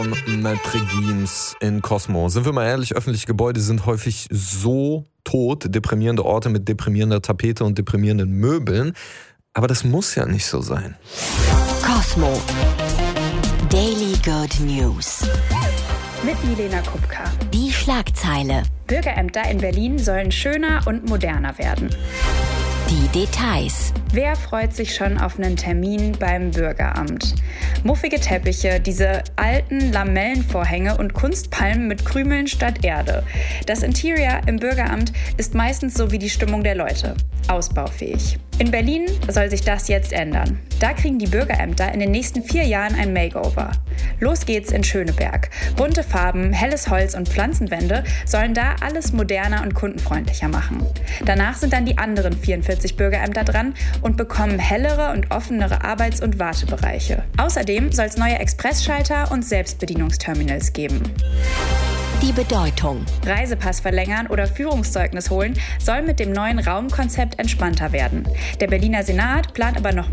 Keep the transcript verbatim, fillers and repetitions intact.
Maître Gims in Cosmo. Sind wir mal ehrlich, öffentliche Gebäude sind häufig so tot, deprimierende Orte mit deprimierender Tapete und deprimierenden Möbeln. Aber das muss ja nicht so sein. Cosmo. Daily Good News. Mit Milena Kupka. Die Schlagzeile. Bürgerämter in Berlin sollen schöner und moderner werden. Die Details. Wer freut sich schon auf einen Termin beim Bürgeramt? Muffige Teppiche, diese alten Lamellenvorhänge und Kunstpalmen mit Krümeln statt Erde. Das Interior im Bürgeramt ist meistens so wie die Stimmung der Leute. Ausbaufähig. In Berlin soll sich das jetzt ändern. Da kriegen die Bürgerämter in den nächsten vier Jahren ein Makeover. Los geht's in Schöneberg. Bunte Farben, helles Holz und Pflanzenwände sollen da alles moderner und kundenfreundlicher machen. Danach sind dann die anderen vierundvierzig Bürgerämter dran und bekommen hellere und offenere Arbeits- und Wartebereiche. Außerdem soll es neue Expressschalter und Selbstbedienungsterminals geben. Die Bedeutung. Reisepass verlängern oder Führungszeugnis holen soll mit dem neuen Raumkonzept entspannter werden. Der Berliner Senat plant aber noch